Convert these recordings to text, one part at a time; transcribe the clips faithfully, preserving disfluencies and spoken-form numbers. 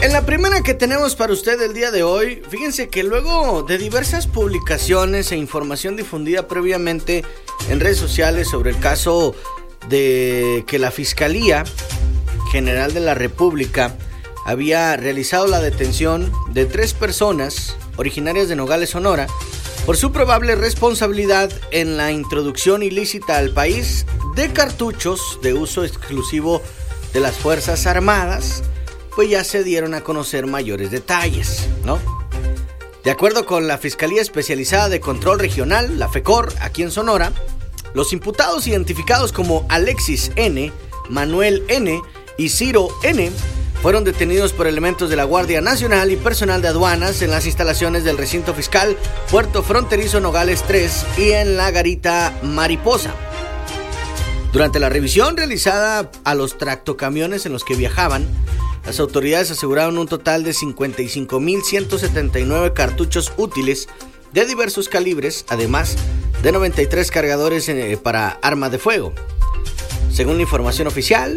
En la primera que tenemos para usted el día de hoy, fíjense que luego de diversas publicaciones e información difundida previamente en redes sociales sobre el caso de que la Fiscalía General de la República había realizado la detención de tres personas originarias de Nogales, Sonora, por su probable responsabilidad en la introducción ilícita al país de cartuchos de uso exclusivo de las Fuerzas Armadas, pues ya se dieron a conocer mayores detalles, ¿no? De acuerdo con la Fiscalía Especializada de Control Regional, la FECOR, aquí en Sonora, los imputados identificados como Alexis N., Manuel N. y Ciro N. fueron detenidos por elementos de la Guardia Nacional y personal de aduanas en las instalaciones del recinto fiscal Puerto Fronterizo Nogales tres y en la Garita Mariposa. Durante la revisión realizada a los tractocamiones en los que viajaban, las autoridades aseguraron un total de cincuenta y cinco mil ciento setenta y nueve cartuchos útiles de diversos calibres, además de noventa y tres cargadores para arma de fuego. Según la información oficial,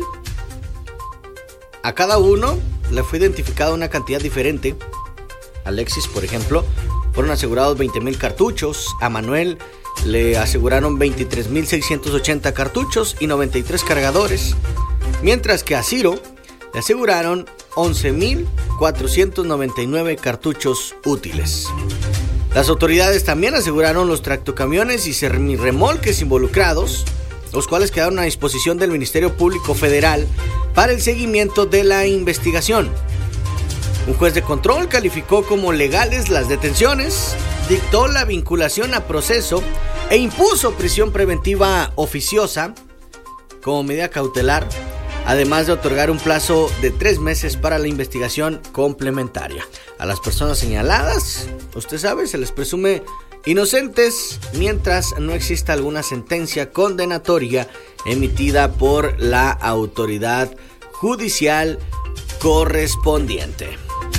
a cada uno le fue identificada una cantidad diferente. A Alexis, por ejemplo, fueron asegurados veinte mil cartuchos, a Manuel le aseguraron veintitrés mil seiscientos ochenta cartuchos y noventa y tres cargadores, mientras que a Ciro le aseguraron once mil cuatrocientos noventa y nueve cartuchos útiles. Las autoridades también aseguraron los tractocamiones y remolques involucrados, los cuales quedaron a disposición del Ministerio Público Federal para el seguimiento de la investigación. Un juez de control calificó como legales las detenciones, dictó la vinculación a proceso e impuso prisión preventiva oficiosa como medida cautelar, además de otorgar un plazo de tres meses para la investigación complementaria. A las personas señaladas, usted sabe, se les presume inocentes mientras no exista alguna sentencia condenatoria emitida por la autoridad judicial correspondiente.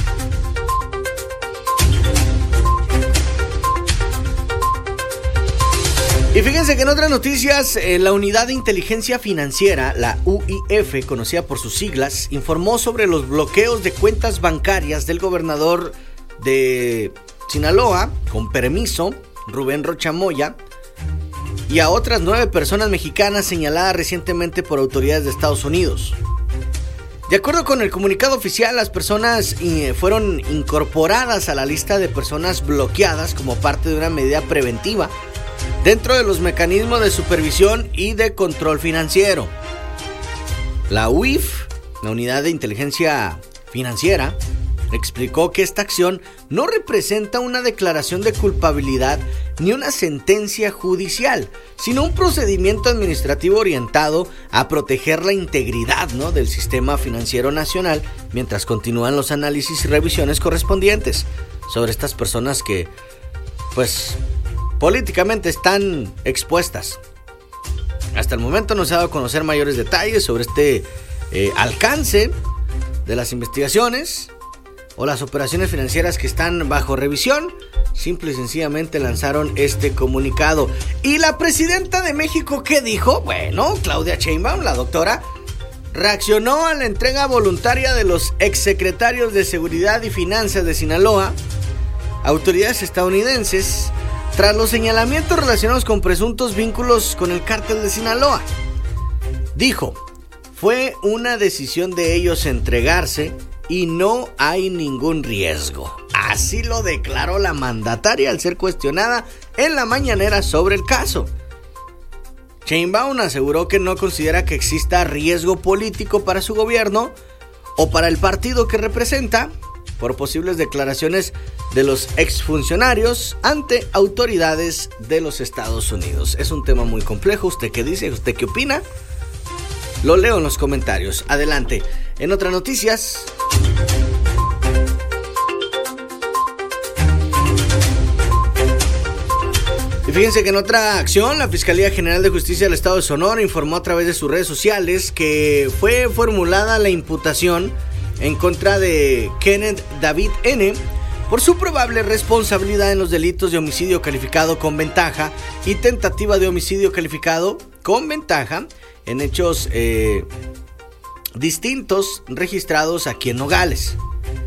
Y fíjense que en otras noticias, eh, la Unidad de Inteligencia Financiera, la U I F, conocida por sus siglas, informó sobre los bloqueos de cuentas bancarias del gobernador de Sinaloa, con permiso, Rubén Rocha Moya, y a otras nueve personas mexicanas señaladas recientemente por autoridades de Estados Unidos. De acuerdo con el comunicado oficial, las personas eh, fueron incorporadas a la lista de personas bloqueadas como parte de una medida preventiva dentro de los mecanismos de supervisión y de control financiero. La U I F, la Unidad de Inteligencia Financiera, explicó que esta acción no representa una declaración de culpabilidad ni una sentencia judicial, sino un procedimiento administrativo orientado a proteger la integridad, ¿no?, del sistema financiero nacional, mientras continúan los análisis y revisiones correspondientes sobre estas personas que, pues, políticamente están expuestas. Hasta el momento no se ha dado a conocer mayores detalles sobre este eh, alcance de las investigaciones o las operaciones financieras que están bajo revisión. Simple y sencillamente lanzaron este comunicado. ¿Y la presidenta de México qué dijo? Bueno, Claudia Sheinbaum, la doctora, reaccionó a la entrega voluntaria de los exsecretarios de Seguridad y Finanzas de Sinaloa, autoridades estadounidenses, tras los señalamientos relacionados con presuntos vínculos con el cártel de Sinaloa. Dijo, fue una decisión de ellos entregarse y no hay ningún riesgo. Así lo declaró la mandataria al ser cuestionada en la mañanera sobre el caso. Sheinbaum aseguró que no considera que exista riesgo político para su gobierno o para el partido que representa por posibles declaraciones de los exfuncionarios ante autoridades de los Estados Unidos. Es un tema muy complejo. ¿Usted qué dice? ¿Usted qué opina? Lo leo en los comentarios. Adelante. En otras noticias, y fíjense que en otra acción, la Fiscalía General de Justicia del Estado de Sonora informó a través de sus redes sociales que fue formulada la imputación en contra de Kenneth David N. por su probable responsabilidad en los delitos de homicidio calificado con ventaja y tentativa de homicidio calificado con ventaja en hechos eh, distintos registrados aquí en Nogales.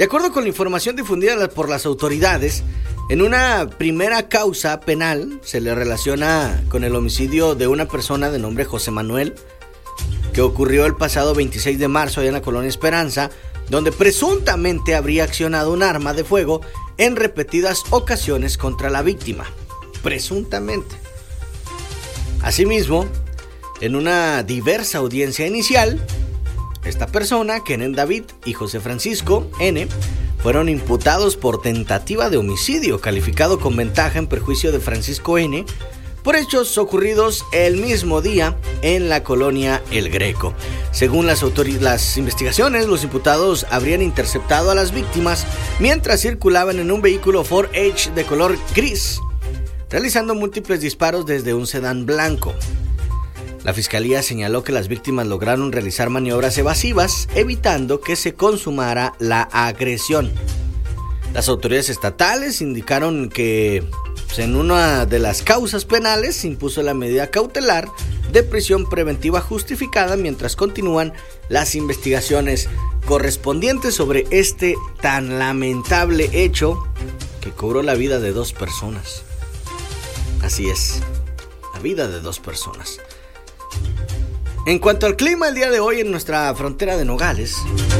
De acuerdo con la información difundida por las autoridades, en una primera causa penal se le relaciona con el homicidio de una persona de nombre José Manuel, que ocurrió el pasado veintiséis de marzo allá en la colonia Esperanza, donde presuntamente habría accionado un arma de fuego en repetidas ocasiones contra la víctima. Presuntamente. Asimismo, en una diversa audiencia inicial, esta persona, Kenen David y José Francisco N., fueron imputados por tentativa de homicidio calificado con ventaja en perjuicio de Francisco N., por hechos ocurridos el mismo día en la colonia El Greco. Según las, autori- las investigaciones, los imputados habrían interceptado a las víctimas mientras circulaban en un vehículo Ford Edge de color gris, realizando múltiples disparos desde un sedán blanco. La fiscalía señaló que las víctimas lograron realizar maniobras evasivas, evitando que se consumara la agresión. Las autoridades estatales indicaron que pues, en una de las causas penales se impuso la medida cautelar de prisión preventiva justificada mientras continúan las investigaciones correspondientes sobre este tan lamentable hecho que cobró la vida de dos personas. Así es, la vida de dos personas. En cuanto al clima el día de hoy en nuestra frontera de Nogales,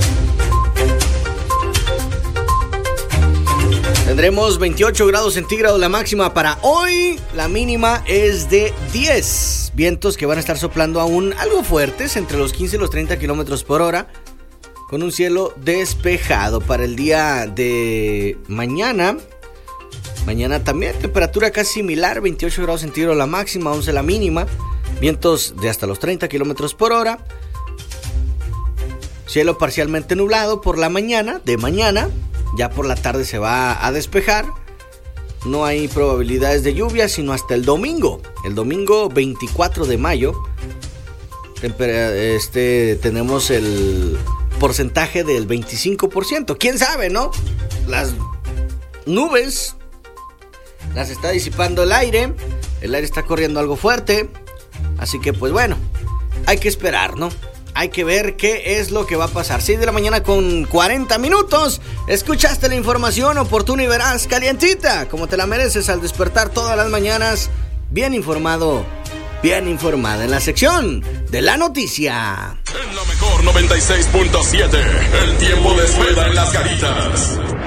tendremos veintiocho grados centígrados la máxima para hoy, la mínima es de diez. Vientos que van a estar soplando aún algo fuertes, entre los quince y los treinta kilómetros por hora, con un cielo despejado. Para el día de mañana, mañana también temperatura casi similar, veintiocho grados centígrados la máxima, once la mínima. Vientos de hasta los treinta kilómetros por hora. Cielo parcialmente nublado por la mañana, de mañana. Ya por la tarde se va a despejar. No hay probabilidades de lluvia sino hasta el domingo. El domingo veinticuatro de mayo. Este, tenemos el porcentaje del veinticinco por ciento. ¿Quién sabe, no? Las nubes las está disipando el aire. El aire está corriendo algo fuerte. Así que pues bueno, hay que esperar, ¿no? Hay que ver qué es lo que va a pasar. seis de la mañana con cuarenta minutos. Escuchaste la información oportuna y veraz, calientita, como te la mereces al despertar todas las mañanas. Bien informado, bien informada en la sección de la noticia. En la mejor noventa y seis punto siete, el tiempo de espera en las Caritas.